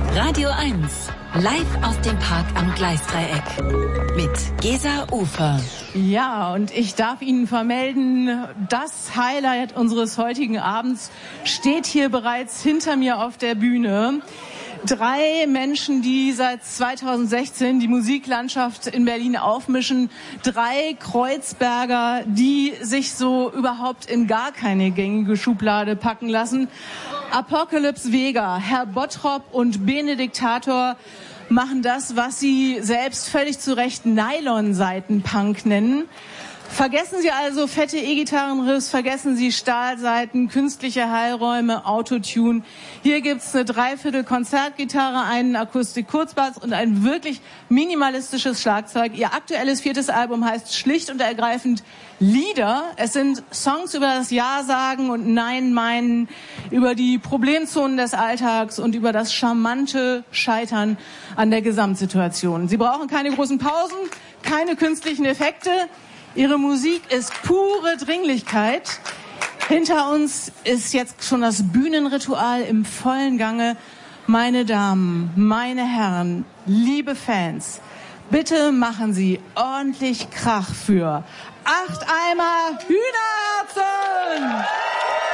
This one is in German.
Radio 1, live aus dem Park am Gleisdreieck mit Gesa Ufer. Ja, und ich darf Ihnen vermelden, das Highlight unseres heutigen Abends steht hier bereits hinter mir auf der Bühne. 3 Menschen, die seit 2016 die Musiklandschaft in Berlin aufmischen. 3 Kreuzberger, die sich so überhaupt in gar keine gängige Schublade packen lassen. Apocalypse Vega, Herr Bottrop und Benediktator machen das, was sie selbst völlig zu Recht Nylon-Seiten-Punk nennen. Vergessen Sie also fette E-Gitarrenriffs, vergessen Sie Stahlsaiten, künstliche Heilräume, Autotune. Hier gibt's eine Dreiviertel-Konzertgitarre, einen Akustik-Kurzbass und ein wirklich minimalistisches Schlagzeug. Ihr aktuelles 4. Album heißt schlicht und ergreifend Lieder. Es sind Songs über das Ja-Sagen und Nein-Meinen, über die Problemzonen des Alltags und über das charmante Scheitern an der Gesamtsituation. Sie brauchen keine großen Pausen, keine künstlichen Effekte. Ihre Musik ist pure Dringlichkeit. Hinter uns ist jetzt schon das Bühnenritual im vollen Gange. Meine Damen, meine Herren, liebe Fans, bitte machen Sie ordentlich Krach für 8 Eimer Hühnerherzen!